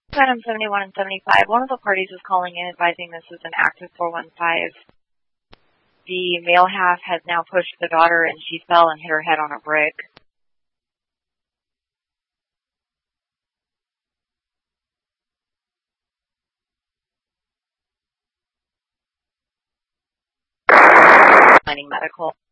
Item 71 and 75. One of the parties is calling in advising this is an active 415. The male half has now pushed the daughter and she fell and hit her head on a brick. Finding medical.